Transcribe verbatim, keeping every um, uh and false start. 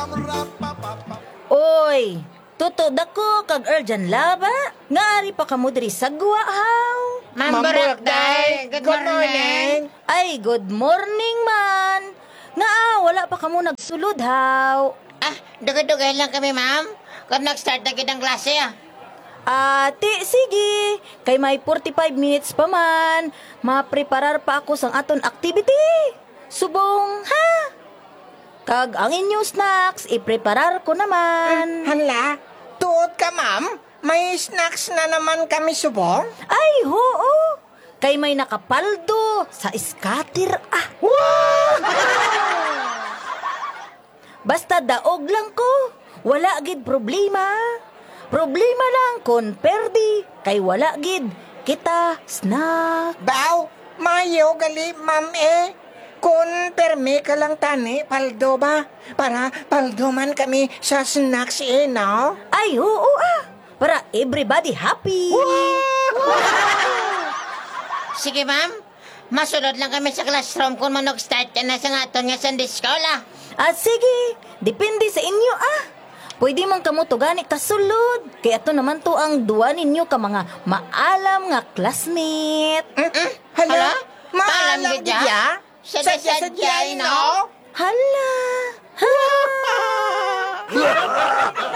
Oy, tutod ako kag urgent laba. Ngaari pa kamo diri sa guwahaw. Ma'am Boracday, good morning. Ay, good morning man. Nga ah, wala pa kamo nagsulod haw. Ah, dugay-dugay lang kami, ma'am. Kung nag-start na kitang klase, ah. Ate, sige. Kay may forty-five minutes pa man. Mapreparar pa ako sang aton activity. Subong, ha? Kag ang inyong snacks, ipreparar ko naman. Hala, tuot ka, ma'am? May snacks na naman kami subong? Ay, oo. Kay may nakapaldo sa scatter, ah. Basta daog lang ko. Wala gid problema. Problema lang kon perdi. Kay wala gid kita snack. Baw, mayo gali, ma'am eh. Kung perme ka lang tani, paldo ba? Para paldo man kami sa snacks eh, no? Ay, oo ah. Para everybody happy. Sige, ma'am. Masunod lang kami sa classroom kung mag-start ka na sa nga aton nga Sunday School, ah. Ah, sige. Depende sa inyo ah. Pwede man kamo to gani kasulod. Kaya to naman to ang duwa ninyo ka mga maalam nga classmate. Mm-mm. Hala, Hala? maalam Maalam gid gid ya? Sadya-sadya, no? Hala. Ha?